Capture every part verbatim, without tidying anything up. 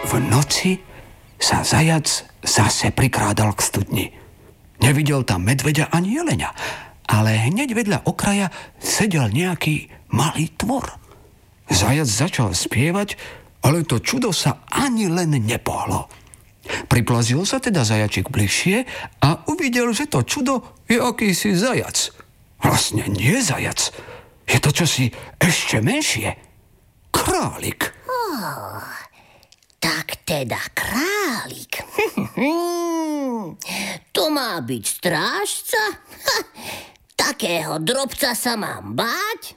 V noci sa zajac zase prikrádal k studni. Nevidel tam medveďa ani jeleňa, ale hneď vedľa okraja sedel nejaký malý tvor. Zajac začal spievať, ale to čudo sa ani len nepohlo. Priplazil sa teda zajačik bližšie a uvidel, že to čudo je akýsi zajac. Vlastne nie zajac, je to čosi ešte menšie. Králik. Oh, tak teda králik. To má byť strážca? Ha, takého drobca sa mám báť?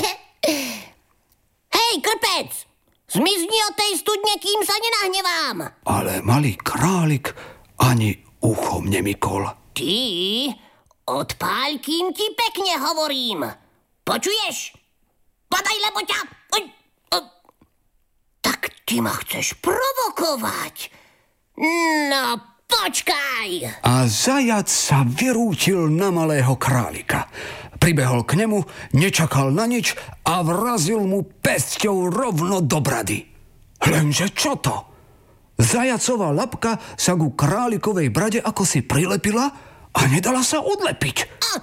Hej, krpec! Zmizni od tej studne, kým sa nenahnevám. Ale malý králik ani uchom nemykol. Ty, odpáľ, kým ti pekne hovorím. Počuješ? Padaj, lebo ťa... Oj, oj. Tak ty ma chceš provokovať. No, počkaj. A zajac sa vyrútil na malého králika. Pribehol k nemu, nečakal na nič a vrazil mu pesťou rovno do brady. Lenže čo to? Zajacová labka sa ku králikovej brade ako si prilepila a nedala sa odlepiť.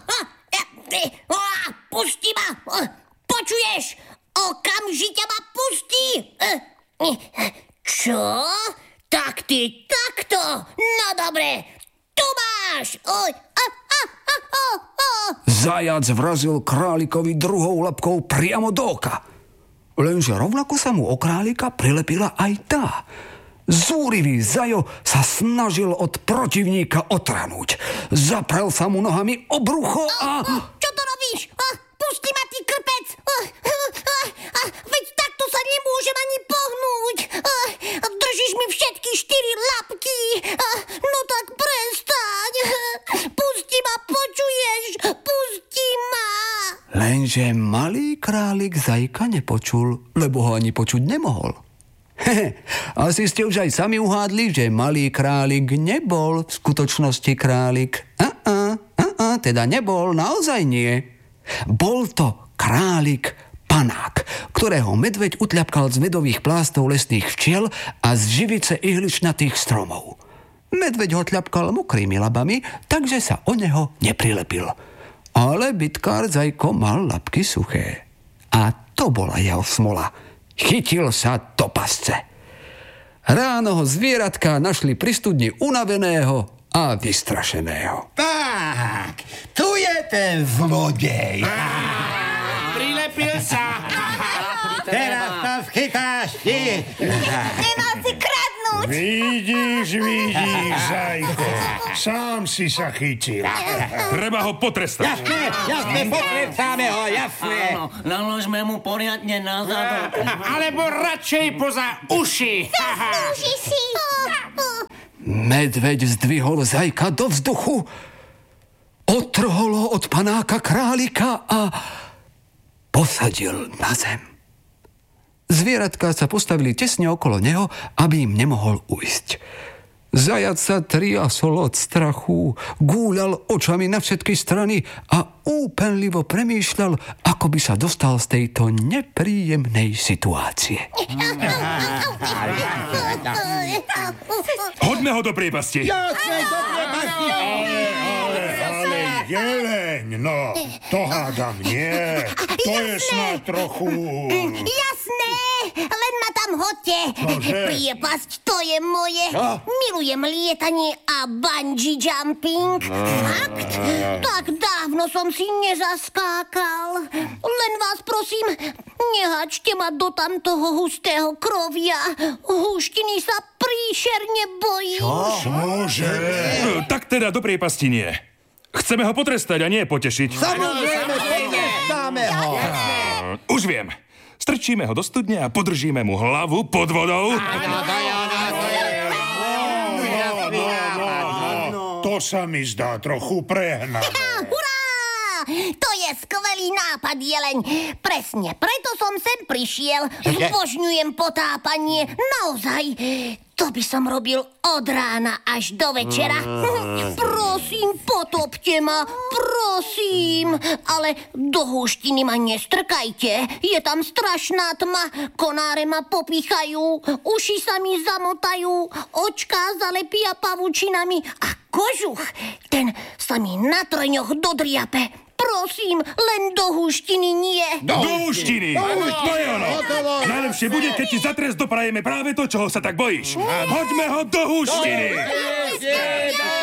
Pusti ma! Počuješ? Okamžite ma pusti! Čo? Tak ty takto? No dobre, tu máš! Oj, a, a, a, a, a. Zajac vrazil králikovi druhou labkou priamo do oka. Lenže rovnako sa mu o králika prilepila aj tá. Zúrivý zajo sa snažil od protivníka otrhnúť. Zaprel sa mu nohami o brucho a... Čo to robíš? Pusti ma, ty krpec! Veď takto sa nemôžem ani pohnúť. Držíš mi všetky štyri labky. No tak prestaň. Pusti ma, počuješ? Pusti ma. Lenže malý králik zajka nepočul, lebo ho ani počuť nemohol. Hehe, asi ste už aj sami uhádli, že malý králik nebol v skutočnosti králik. A-a, a-a, teda nebol, naozaj nie. Bol to králik panák, ktorého medveď utľapkal z medových plástov lesných včiel a z živice ihličnatých stromov. Medveď ho tľapkal mokrými labami, takže sa o neho neprilepil. Ale bytkár zajko mal labky suché. A to bola jeho smola. Chytil sa do pasce. Ráno ho zvieratka našli pri studni unaveného a vystrašeného. Tak, tu je ten zlodej. Prilepil sa. Teraz to schytáš ty. Nemal si kradnúť. Vidíš, vidíš, zajko. Sám si sa chytil. Treba ho potrestať. Jasne, jasne, potrestáme ho, jasne. Áno, naložme mu poriadne na zadok. Alebo radšej poza uši. Zaslúži si. Medveď zdvihol zajka do vzduchu, otrhol ho od panáka králika a posadil na zem. Zvieratka sa postavili tesne okolo neho, aby im nemohol ujsť. Zajac sa triasol od strachu, gúľal očami na všetky strany a úpenlivo premýšľal, ako by sa dostal z tejto nepríjemnej situácie. Hodme ho do priepasti. Jasne, do priepasti. Ale, ale, ale, jeleň, no, to hádam nie. To je snad trochu... Jasné, len ma tam hoďte. Čože? Priepasť, to je moje. Čo? Milujem lietanie a bungee jumping. Fakt? Tak dávno som si nezaskákal. Len vás prosím, nehačte ma do tamtoho hustého krovia. Húštiny sa príšerne bojím. Čože? Tak teda do priepasti nie. Chceme ho potrestať a nie potešiť. Samozrejme, potrestáme ho. Už viem. Strčíme ho do studne a podržíme mu hlavu pod vodou. To sa mi zdá trochu prehnané. Hurá! To je skvelý nápad, jeleň. Presne preto som sem prišiel. Zbožňujem potápanie. Naozaj. To by som robil od rána až do večera. Prosím, potopte ma, prosím. Ale do húštiny ma nestrkajte. Je tam strašná tma, konáre ma popíchajú, uši sa mi zamotajú, očká zalepia pavučinami a kožuch, ten sa mi na trňoch dodriape. Prosím, len do húštiny nie. Do húštiny! To je ono! Najlepšie bude, keď ti za trest doprajeme práve to, čoho sa tak bojíš. Hoďme ho do húštiny!